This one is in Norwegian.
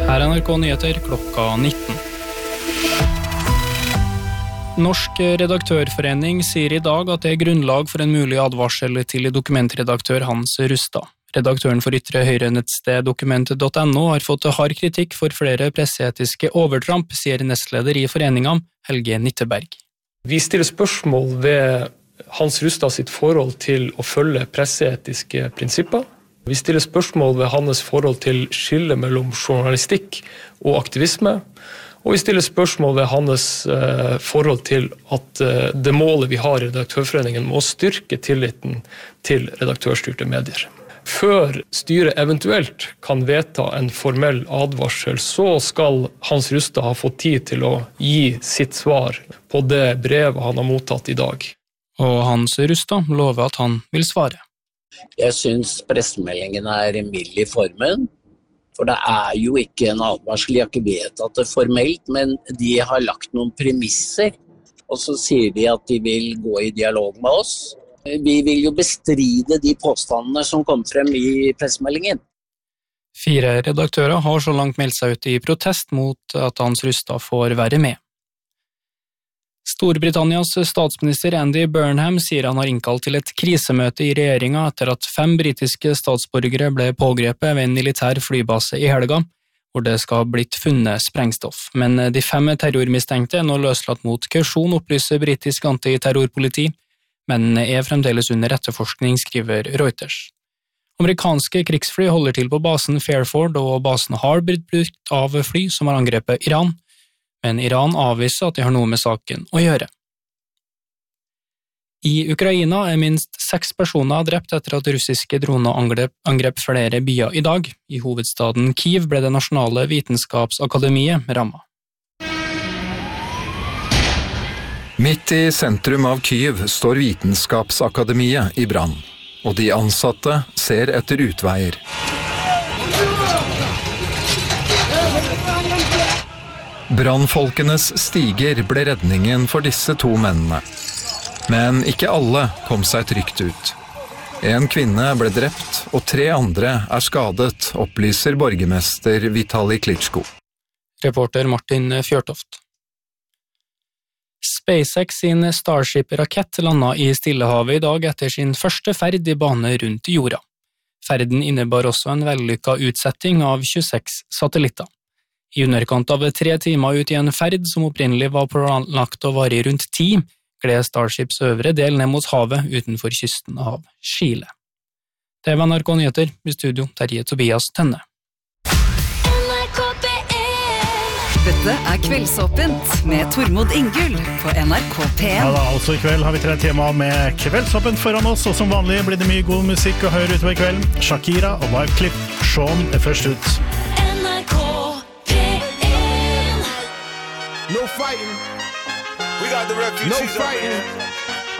Her NRK Nyheter klokka 19. Norsk redaktørforening sier i dag at det er grunnlag for en mulig advarsel til dokumentredaktør Hans Rustad. Redaktøren for ytre høyrenettsted dokument.no har fått hard kritikk for flere presseetiske overtramp, sier nestleder i foreningen, Helge Nitteberg. Vi stiller spørsmål ved Hans Rustad sitt forhold til å følge presseetiske prinsipper. Vi stiller spørsmål ved hans forhold til skille mellom journalistikk og aktivisme. Og vi stiller spørsmål ved hans forhold til at det målet vi har i Redaktørforeningen må styrke tilliten til redaktørstyrte medier. Før styret eventuelt kan vedta en formell advarsel, så skal Hans Rustad ha fått tid til å gi sitt svar på det brevet han har mottatt i dag. Og Hans Rustad lover at han vil svare. Jeg synes pressemeldingen mild i formen. For det jo ikke en advarsel, de har ikke vedtatt det formelt, men de har lagt noen premisser, og så sier de at de vil gå i dialog med oss. Vi vil jo bestride de påstandene som kom frem i pressemeldingen. 4 redaktører har så langt meldt seg ut i protest mot at Hans Rustad får være med. Storbritannias statsminister Andy Burnham sier han har innkalt til et krisemøte i regjeringen etter at 5 britiske statsborgere ble pågrepet ved en militær flybase i helga, hvor det skal ha blitt funnet sprengstoff. Men de 5 terrormistenkte nå løslatt mot kausjon, opplyser britisk antiterrorpoliti, men fremdeles under etterforskning, skriver Reuters. Amerikanske krigsfly holder til på basen Fairford, og basen har blitt brukt av fly som har angrepet Iran, men Iran avviser at de har noe med saken å gjøre. I Ukraina minst 6 personer drept etter at russiske droner angrep flere byer i dag. I hovedstaden Kyiv ble det nasjonale vitenskapsakademiet rammet. Midt i sentrum av Kyiv står Vitenskapsakademiet i brann, og de ansatte ser etter utveier. Brannfolkenes stiger ble redningen for disse 2 mennene. Men ikke alle kom seg trygt ut. En kvinne ble drept, og 3 andre skadet, opplyser borgermester Vitali Klitschko. Reporter Martin Fjørtoft. SpaceX sin Starship-rakett landet i Stillehavet i dag etter sin første ferd i bane rundt jorda. Ferden innebar også en vellykket utsetting av 26 satellitter. I underkant av 3 timer ut i en ferd som opprinnelig var planlagt å vare rundt 10, gled Starships øvre del ned mot havet utenfor kysten av Chile. Det var NRK Nyheter, i studio Terje Tobias Tenne. Dette Kveldsåpent med Tormod Ingull på NRK P1. Ja da, altså i kveld har vi 3 temaer med Kveldsåpent foran oss, og som vanlig blir det mye god musikk å høre utover kvelden. Shakira og Wyclef Jean først ut. No fighting. We got the refugees. No fighting.